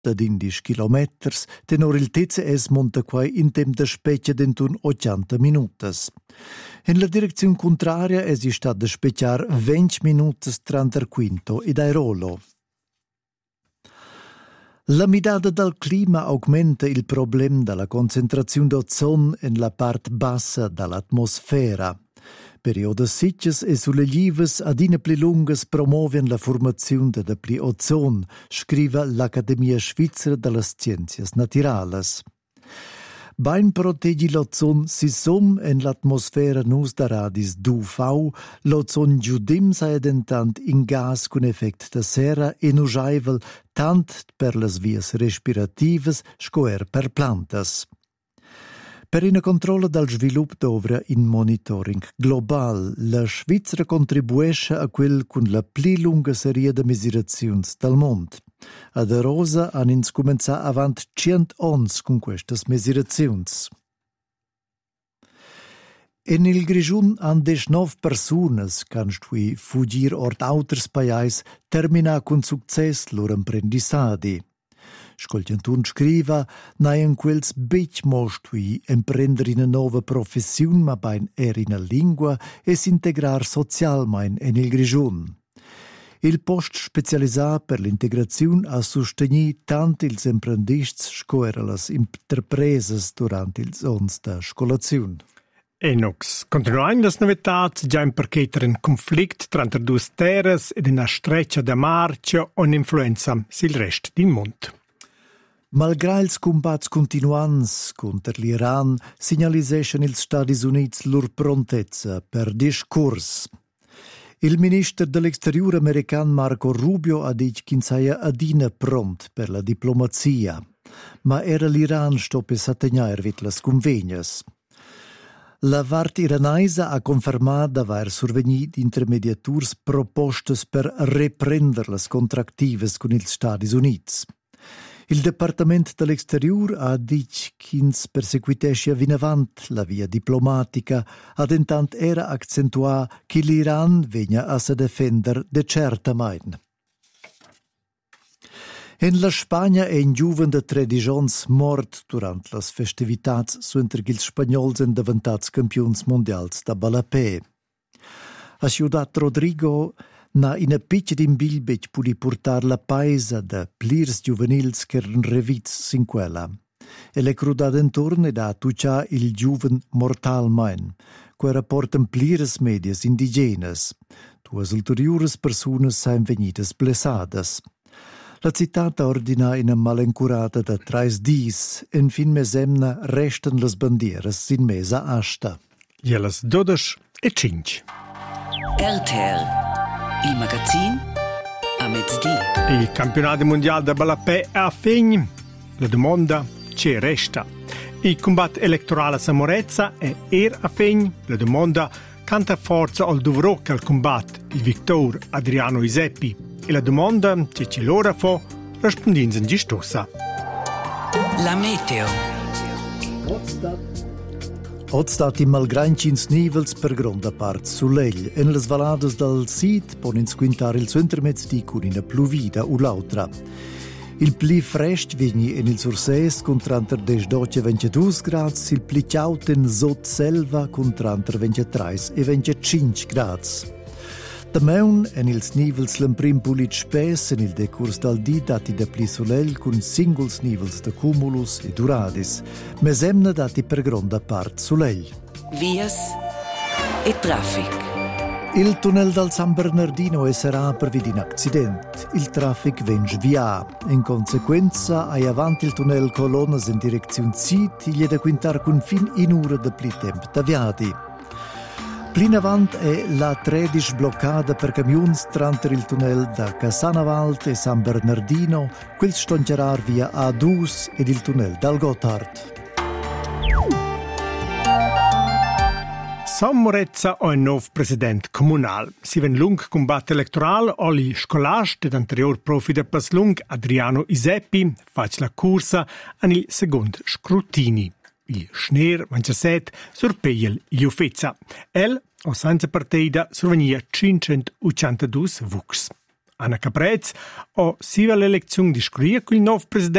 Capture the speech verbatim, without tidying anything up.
da dindis chilometers, tenor il T C S monta quai in tem da specchia d'entun ottanta minutas. In la direzione contraria è stato da specchiar venti minutas trentaquinto ed aerolo. La midada del clima aumenta il problema della concentrazione d'ozon in la parte bassa dell'atmosfera. Periodes sitges e sulle lives adine pli lungas promoven la formazione de pli ozon, scriva l'Accademia Svizzera delle Scienzias Naturales. Bain proteggi l'ozon si som en l'atmosfera nus da radis d'U V, l'ozon giudim sa edentant in gas con effect de serra e nusaivel tant per las vias respirativas scoer per plantas. Per in controllo del sviluppo dovra in monitoring global, la Svizzera contribuisce a quel con la pli lunga serie de misurazioni del mondo. Ad Rosa han ins comenza avant cent ons con questas misurazioni. En il Grigiun han decenove personas canstui fugir ort auters paiais termina con success lor imprendissadi. Scolgiantun scriva, naien quels bec mostui emprender in una nova professiun ma bain er in a lingua e s'integrar socialmein en il Grigiun. Il post specialisà per l'integrazione ha sostenuto tanto ils imprendists scoera las interpresas durant ils ons da scolazione. E nox, continuando las novetats, già in percheter un conflict tra due terras ed una streccia da marcia o un'influenza sul resto del mondo. Malgrà ils combats continuants contro l'Iran, signaliseschen ils Stati Units lur prontezza per discurs. Il ministro dell'Exterior american Marco Rubio ha dit che saia adina pront per la diplomazia, ma era l'Iran sto per sattegnar vit las convegnas. La vart iranaisa ha confermat d'aver survenit intermediaturs propostes per reprender las contractives con ils Stati Units. Il Departament dell'Exterior ha dit che perseguitesce vinavant la via diplomatica, ad intant era accentua che l'Iran vegna a se defender de certa main. In la Spagna è in giuven de traditions mort durant las festivitats suenter gils spagnols en diventats campions mondials da balapè. A Ciudad Rodrigo na in a pitch din bilbet pudi portar la paesa de plirs juvenils che eren revits sin quella. E le crudad intorno ed a tuccia il giuven mortalmein, que rapporten plirs medias indigenes. Duas ulteriores personas sain venidas blessadas. La citata ordina in a malencurata da trais dis, en fin mesemna restan las bandieras sin mesa asta. Jelas dodas e cinc. R T L Il magazin a mezzodì. Il campionato mondiale da balapè è a fin. La domanda c'è resta. Il combatto elettorale a Samorezza è er a fin. La domanda canta forza al dovrò che al combatto il Victor Adriano Iseppi. E la domanda c'è ci l'ora fa rispondendo in gistosa. La meteo. Od stati malgrancins nivels per gronda part sull'egl. En las valadas del Sid ponen squintar il suo intermezzi con una pluvida o l'altra. Il pli frest vigni en il surses con tranter dodici ventidue grads, il pli ciauten sot selva con tranter ventitré e venticinque grads. Da meun en ils nivels l'emprim pulit spes en il decurs dal di dati de pli solel con singuls nivels de cumulus e duradis, mesemna dati per gronda part solel. Vias e traffic. Il tunnel dal San Bernardino sarà per vidi in accident. Il traffic ven svia. In conseguenza, ai avanti il tunnel colonnas in direzione Zid, gli è da quintar con fin in ora de pli temp d'aviati. Plin avant è la tredici bloccata per camions tranter il tunnel da Cassanavalt e San Bernardino, quel stoncerar via A due ed il tunnel dal Gotthard. Samorezza ha un nuovo presidente comunale. Si ven lung combatto elettorale oli scolast ed anterior profida pas lung Adriano Iseppi fac la corsa an il secondo scrutini. Il schneer mangiaset surpeiel il uffezza. El, o senza partida, survenia cinquecentottantadue vux. Anna Caprez, o siva l'elezione di scuria col nuovo presidente